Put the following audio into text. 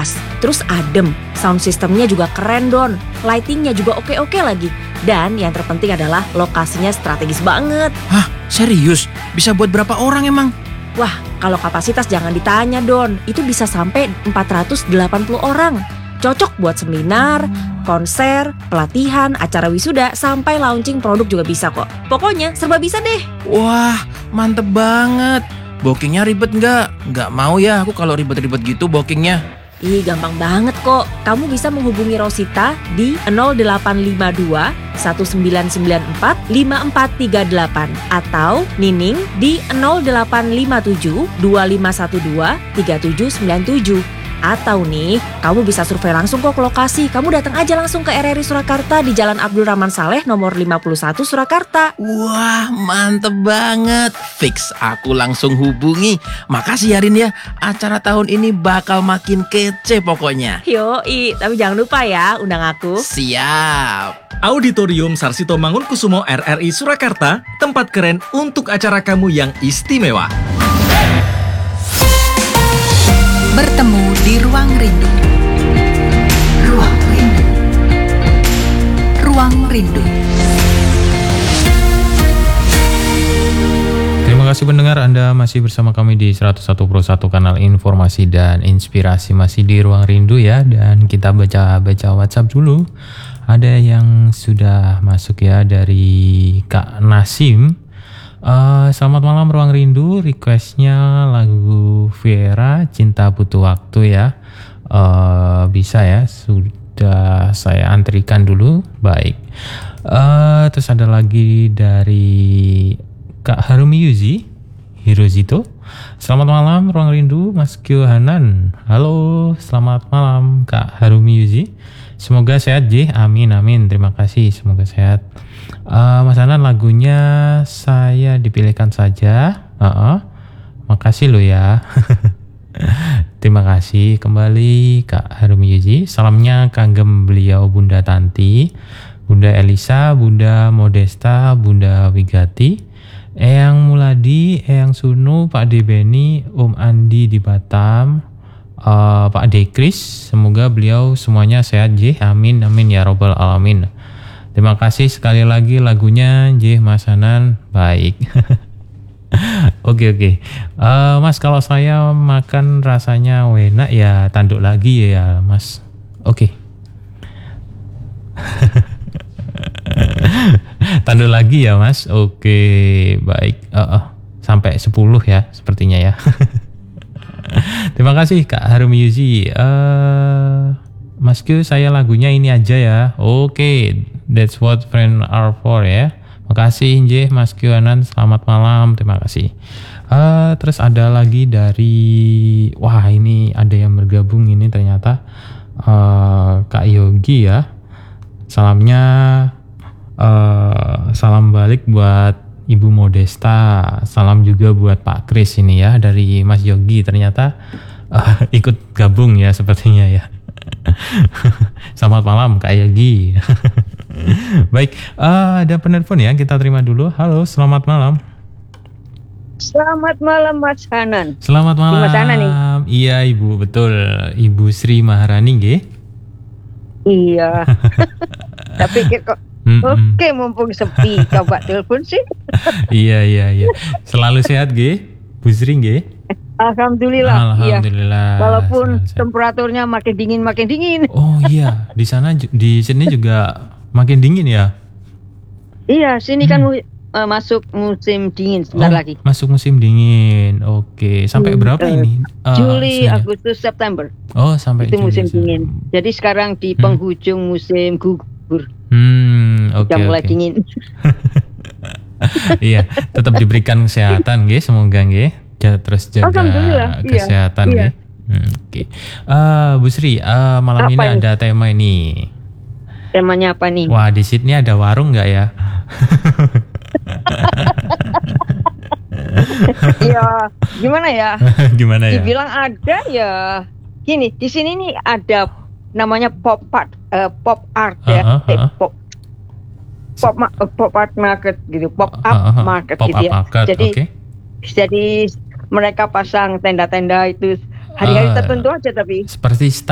luas, terus adem, sound systemnya juga keren Don, lightingnya juga oke-oke lagi. Dan yang terpenting adalah lokasinya strategis banget. Hah, serius? Bisa buat berapa orang emang? Wah, kalau kapasitas jangan ditanya Don, itu bisa sampai 480 orang. Cocok buat seminar, konser, pelatihan, acara wisuda, sampai launching produk juga bisa kok. Pokoknya serba bisa deh. Wah, mantep banget. Bookingnya ribet nggak? Nggak mau ya aku kalau ribet-ribet gitu bookingnya. Ih, gampang banget kok. Kamu bisa menghubungi Rosita di 0852 1994 5438 atau Nining di 0857 2512 3797. Atau nih, kamu bisa survei langsung kok ke lokasi. Kamu datang aja langsung ke RRI Surakarta di Jalan Abdul Rahman Saleh nomor 51 Surakarta. Wah, mantep banget. Fix, aku langsung hubungi. Makasih ya Rin ya, acara tahun ini bakal makin kece pokoknya. Yoi, tapi jangan lupa ya undang aku. Siap. Auditorium Sarsito Mangunkusumo RRI Surakarta, tempat keren untuk acara kamu yang istimewa. Bertemu di Ruang Rindu. Ruang Rindu. Ruang Rindu. Terima kasih pendengar, Anda masih bersama kami di 101.1 kanal informasi dan inspirasi, masih di Ruang Rindu ya. Dan kita baca WhatsApp dulu. Ada yang sudah masuk ya, dari Kak Nasim. Selamat malam Ruang Rindu, requestnya lagu Viera Cinta Butuh Waktu ya. Bisa ya, sudah saya antrikan dulu. Baik. Terus ada lagi dari Kak Harumi Yuzi Hirozito. Selamat malam Ruang Rindu, Mas Kyo Hanan. Halo, selamat malam Kak Harumi Yuzi. Semoga sehat J, amin amin. Terima kasih, semoga sehat. Mas Hanan, lagunya saya dipilihkan saja. Makasih lo ya. Terima kasih kembali Kak Harumi Yuzi. Salamnya kanggem beliau Bunda Tanti, Bunda Elisa, Bunda Modesta, Bunda Wigati, Eyang Muladi, Eyang Sunu, Pak Debeni, Om Andi di Batam, Pak Dekris. Semoga beliau semuanya sehat J, amin amin ya robbal alamin. Terima kasih sekali lagi lagunya J Mas Hanan. Baik. Oke. Mas, kalau saya makan rasanya enak ya tanduk lagi ya Mas. Oke. Tanduk lagi ya Mas. Oke, baik. Sampai 10 ya sepertinya ya. Terima kasih Kak Harumi Yuzi. Mas Q, saya lagunya ini aja ya. Oke, that's what friends are for ya. Makasih J Mas Q Hanan, selamat malam, terima kasih. Terus ada lagi dari, wah ini ada yang bergabung ini ternyata, Kak Yogi ya. Salamnya salam balik buat Ibu Modesta. Salam juga buat Pak Kris ini ya, dari Mas Yogi ternyata ikut gabung ya sepertinya ya. Selamat malam Kak Yogi. Baik, ada penelpon ya, kita terima dulu. Halo, selamat malam. Selamat malam Mas Hanan. Selamat malam. Mas Hanan nih. Iya Ibu, betul. Ibu Sri Maharani nggih? Iya. Tapi kok oke, mumpung sepi coba telepon sih. Iya. Selalu sehat nggih, Bu Sri nggih? Alhamdulillah. Alhamdulillah. Iya. Walaupun sehat. Temperaturnya makin dingin. Oh iya, di sana di sini juga makin dingin ya? Iya, sini kan masuk musim dingin sebentar lagi. Masuk musim dingin. Oke, sampai berapa ini? Juli, suhunya? Agustus, September. Oh, sampai itu Juli, musim dingin. Jadi sekarang di penghujung musim gugur. Oke. Udah mulai dingin. Iya, tetap diberikan kesehatan nggih, semoga nggih. Terus jaga kesehatan nggih. Oke. Bu Sri, malam Apa ini ini? ada tema ini. Temanya apa nih? Wah, di Sydney ada warung nggak ya? Iya, gimana ya? Gimana ya? Dibilang ada ya. Gini, di sini nih ada namanya pop art ya. Pop art market gitu, pop up market pop gitu up ya. market, Jadi mereka pasang tenda-tenda itu hari-hari tertentu aja tapi. Seperti